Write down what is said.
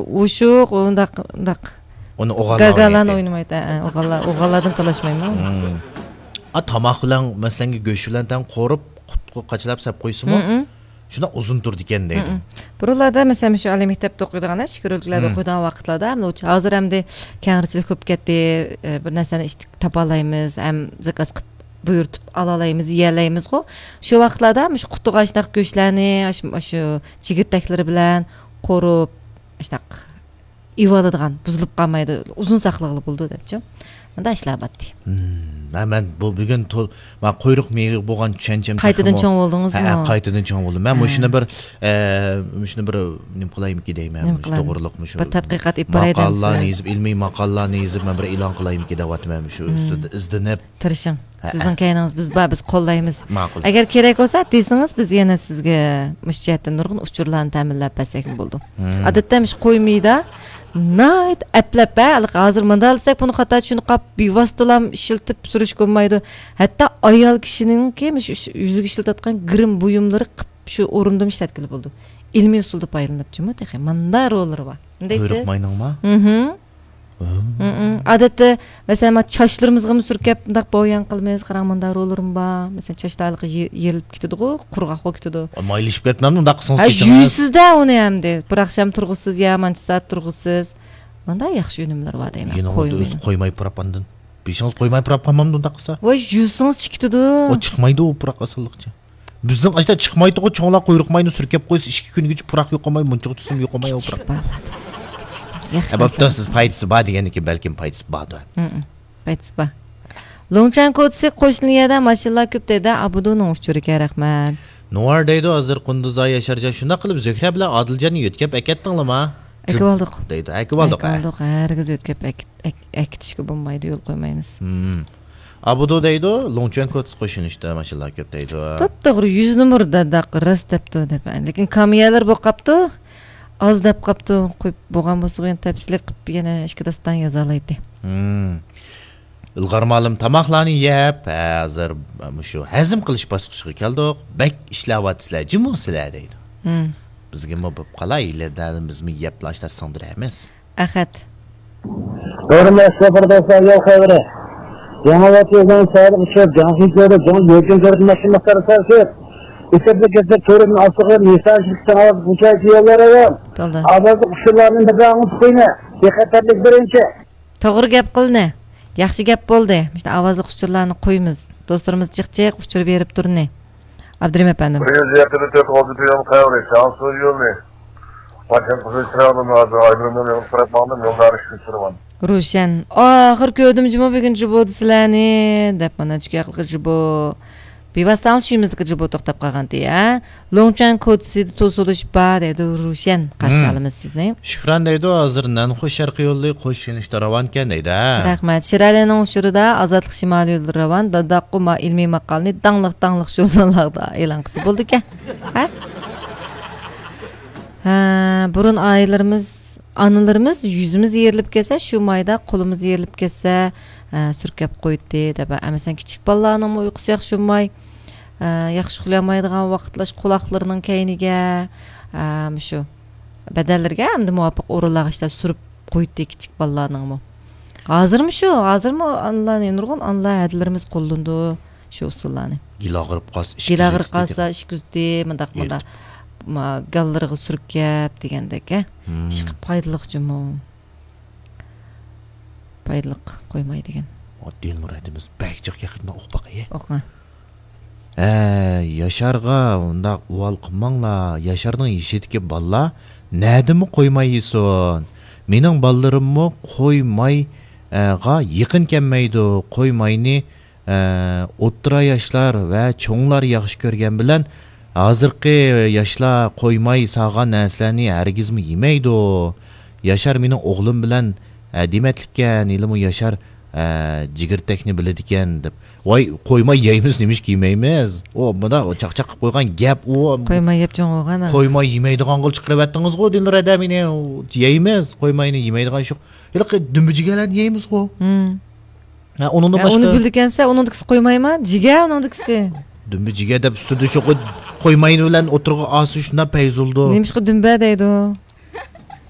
uşuq, undaq. Onu oğallar Gagalan oynamaydı. Oğallardan talaşmayman. Tamaq bilan masalan go'sht bilan tan qo'rib, qutqu qachlab sap qo'ysimi? Shuna uzun turdi ekan deydi. Buralarda mesela şu ali mektepte o'qiydigan, shikirliklarda o'qiydigan vaqtlarda ham hozir hamda kengirchilik ko'p ketdi. Bir narsani topalaymiz, ham zakaz qilib buyurtib alalaymiz, yeyalaymiz-ku. Shu vaqtlarda shu qutiga shunaqa go'shtlarni, shu chigirtaklari bilan qo'rib, shunaqa ivoladigan, buzilib qolmaydi, uzun saqliqli bo'ldi debchi. Manda ishlar batdi. Men bu bugun men quyruq meyri bo'lgan tushuncham qaytadan cho'ng bo'ldingizmi? Ha, qaytadan cho'ng bo'ldim. Men shuni bir nim qilayimki deyman, to'g'riliqmi shu. Bir tadqiqot ib boraydim. Maqollarni yozib, ilmiy maqollarni yozib, men bir e'lon qilayimki deyapman shu ustida izlanib. Tirishing. Sizning kayningiz biz qo'llaymiz. Agar kerak bo'lsa, desangiz biz yana sizga mushjatdan nurg'un uchurlarni ta'minlab bersak bo'ldi. Odatda mish qo'ymaydi. Nayt aplab hozir manda alsak buni xato shuni qap bevositalam ishiltib surish ko'rmaydi. Hatto ayol kishining yuziga ishiltatgan grim buyumlari shu o'rinda ishlatkili bo'ldi. Ilmiy usulda paylanib jimi texi manda rollari bor. Quyruq mayningmi? Odatda masalan chochlarimizga surkab bundoq bo'yan qilmaymiz, qaramanda rollerim bor. Masalan chochlari yerilib ketadi-ku, qurg'oq bo'lib ketadi. Maylishib ketmamni undaq qilsangiz seçiniz. Yuysizda uni ham de. Bir oqsham turg'usiz, ya mancha soat turg'usiz. Manda yaxshi unumlar bor deyman. Qo'ymay purapandan. Beshingiz qo'ymay purapamamni undaq qilsa. Voy, yusingiz chiqdi. O chiqmaydi u puroq asalliqcha. Bizning ashta chiqmaydi-ku, cho'nglar quyruq mayni surkab qo'ysiz 2 kungacha puroq yo'qolmay, munchiq tusim yo'qolmay o puroq. Bo'pti, siz paydasi bor deganiki balkim paydasi bordir. Paydasi bor. Longchan Kotsi qo'shniyada mashinalar ko'p deydi. Abuduning uchuriga rahmat. Noar deydi, hozir Qunduzoy Yasharjon shunda qilib Zöhra bilan Odiljanni yo'tkab akatdinglarmi? Akivaldiq deydi. Akivaldiq. Hargiz yo'tkab akitishga bo'lmaydi, yo'l qo'ymaymiz. Abudu deydi, Longchan Kotsi qo'shinishda mashinalar ko'p deydi. To'g'ri 100 nomerda ras debdi deb. Lekin kamiyalar bo'lib qapti. Az deb qapti, qo'yib bo'lgan bo'lsa, yana tafsirli qilib yana ishga dastan yozalaydi. Ilg'or ma'lum tamoqlarni yeb, hozir shu hazm qilish bosqichiga keldik. Bak ishlayapsizlar, jimusizlar deydi. Bizga nima bo'lib qolay, bizmi yeplashlar sindiramiz. Ahad. Hurmatli birdoslar, yo'l xavri. Jamoat yo'ldan sariq uchib, jonxiyada jon yo'ldan ko'rinmoqchi masalalar İstediğinde gezde törünün asığı misalcılıktan alıp uçak yollara var. Azazı kuşlarının da dağını tıkıyla. Dikkaterlik birinci. To'g'ri gap qildi. Yaxshi gap bo'ldi. İşte ovozi qushlarni qo'ymiz. Do'stlarimiz jiq-jiq qushtirib berib turni. Abdurim efendim. Prezidentini tek oldu diyorum kavri. Şans oluyorlar. Bakın kuşlarının adı ayrılığını yol bırakmadım. Yolları şükürüm. Ruşen. Ahir ko'rdim juma bugun bo'ldi sizlarni deb mana tushga qilib Bevasal şuyumuzga jibo to'xtab qolgandi ya. Longchan Kotsida to'silish bor edi, Rushan qarshilamiz sizni. Shukran deydi, hozir Nanxu sharqiy yo'lli qo'shinishda ravon ekan deydi. Rahmat. Shiralining ushurida Ozodlik shimoliy yo'li ravon dadaquma ilmiy maqolani dangliq jurnallarda e'lon qilsa bo'ldi ekan. Burun analarimiz yüzümüz yerilib kelsa, shu mayda qo'limiz yerilib kelsa, surkab qo'ydi deb. Amasan kichik bolalarning uyqusi yaxshi bo'lmay, yaxshi uxlamaydigan vaqtlar quloqlarining kayniga, shu badallarga hamda muvofiq o'rinlarga ishlar surib qo'ydi kichik bolalarning. Hozirmi Allohning nurg'un Allah adlarimiz qo'llandi shu usullarni. Gilag'irib qolsa ish kuzdi, mundaq gallariga surkab degandek, ish qilib foydaliq jumo. Foydaliq qo'ymaydigan. Oddiy nuratimiz bakchiq yaqinda o'qbaqay. O'qma. Yasharga undaq uvol qilmanglar. Yasharning yeshitiki balla nadimi qo'ymaysan. Mening ballalarimmi qo'ymayga yaqin kelmaydi. Qo'ymayni o'ttira yoshlar va cho'nglar yaxshi ko'rgan bilan hozirgi yoshlar qo'ymay sog'an narsalarni hargizmi yemaydi. Yashar mening o'g'lim bilan dematlikkan, ilmi Yashar jigirtakni biladigan deb. Voy, qo'ymay yeymiz nemish kiymaymiz. O bunda chaqchaq qilib qo'ygan gap u. Qo'ymay yeb cho'ng'olgan. Qo'ymay yemaydigan qil chiqarib atdingiz-ku, dinlar adamini yeymiz, qo'ymayni yemaydigan shu. Yo'q, dumbijigalarni yeymiz-ku. Uningdan boshqa. Uni bildikansa, uningdikisi qo'ymaymi? Jiga uningdikisi. Dumbijiga deb ustida shu qo'ymayni bilan o'tirg'i osi shunda payzuldi. Nemishqa dumba deydi u.